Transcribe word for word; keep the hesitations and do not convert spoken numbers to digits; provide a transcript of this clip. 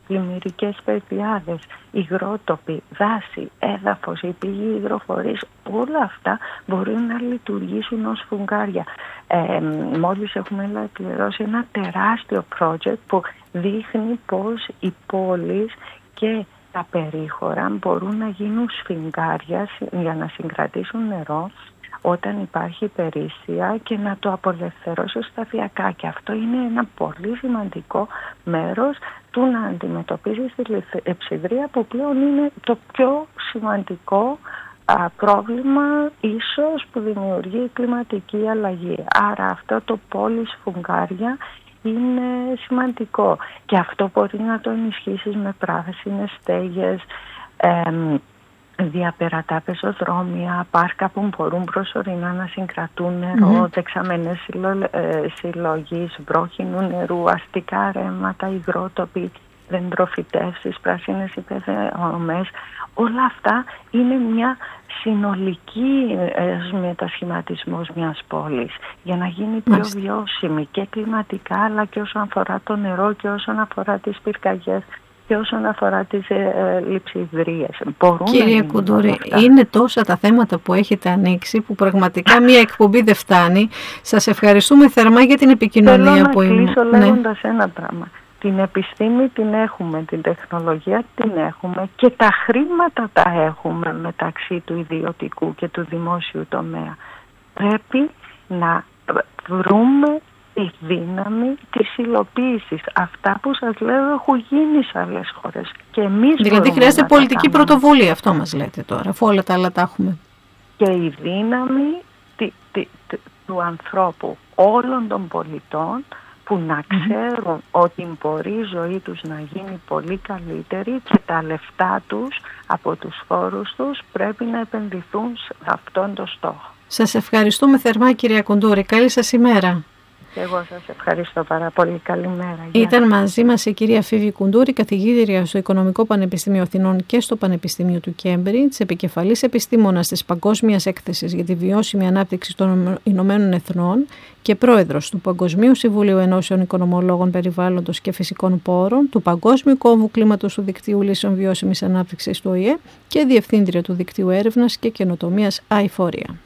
πλημμυρικές πεδιάδες, υγρότοποι, δάση, έδαφος, η πηγή υδροφορής, όλα αυτά μπορούν να λειτουργήσουν ως φουγγάρια. Ε, μόλις έχουμε ολοκληρώσει ένα τεράστιο project που δείχνει πως οι πόλεις και τα περίχωρα μπορούν να γίνουν σφουγγάρια για να συγκρατήσουν νερό όταν υπάρχει υπερίσσια και να το απολευθερώσει σταδιακά. Και αυτό είναι ένα πολύ σημαντικό μέρος του να αντιμετωπίζεις τη λειψιδρία, που πλέον είναι το πιο σημαντικό α, πρόβλημα ίσως που δημιουργεί η κλιματική αλλαγή. Άρα αυτό το πόλεις φουγγάρια είναι σημαντικό και αυτό μπορεί να το ενισχύσεις με πράσινες στέγες, εμ, διαπερατά πεζοδρόμια, πάρκα που μπορούν προσωρινά να συγκρατούν νερό, mm-hmm. δεξαμενές συλλο, ε, συλλογής βρόχινου νερού, αστικά ρέματα, υγρότοποι, δεντροφυτεύσεις, πράσινες υποδομές. Όλα αυτά είναι μια συνολική ε, μετασχηματισμός μιας πόλης για να γίνει πιο Μάλιστα. βιώσιμη και κλιματικά, αλλά και όσον αφορά το νερό και όσον αφορά τις πυρκαγιές και όσον αφορά τις ε, ε, λειψιδρίες. Κύριε Κουντούρη, είναι τόσα τα θέματα που έχετε ανοίξει που πραγματικά μία εκπομπή δεν φτάνει. Σας ευχαριστούμε θερμά για την επικοινωνία. Θέλω που να κλείσω είμαι... λέγοντας ναι. ένα πράγμα. Την επιστήμη την έχουμε, την τεχνολογία την έχουμε και τα χρήματα τα έχουμε μεταξύ του ιδιωτικού και του δημόσιου τομέα. Πρέπει να βρούμε τη δύναμη της υλοποίησης. Αυτά που σας λέω έχουν γίνει σε άλλες χώρες. Και εμείς δηλαδή χρειάζεται πολιτική πρωτοβουλία, αυτό μας λέτε τώρα, αφού όλα τα άλλα τα έχουμε. Και η δύναμη τη, τη, τη, του ανθρώπου, όλων των πολιτών, που να ξέρουν mm-hmm. ότι μπορεί η ζωή τους να γίνει πολύ καλύτερη και τα λεφτά τους από τους φόρους τους πρέπει να επενδυθούν σε αυτόν τον στόχο. Σας ευχαριστούμε θερμά, κυρία Κουντούρη. Καλή σας ημέρα. Εγώ σας ευχαριστώ πάρα πολύ. Καλημέρα. Ήταν μαζί μας η κυρία Φίβη Κουντούρη, καθηγήτρια στο Οικονομικό Πανεπιστήμιο Αθηνών και στο Πανεπιστήμιο του Κέμπριτζ, επικεφαλής επιστήμονας της Παγκόσμιας Έκθεσης για τη Βιώσιμη Ανάπτυξη των Ηνωμένων Εθνών και πρόεδρος του Παγκοσμίου Συμβουλίου Ενώσεων Οικονομολόγων Περιβάλλοντος και Φυσικών Πόρων, του Παγκόσμιου Κόμβου Κλίματος του Δικτύου Λύσεων Βιώσιμης Ανάπτυξης του Ο Η Ε και διευθύντρια του Δικτύου Έρευνας και Καινοτομίας Αηφορία.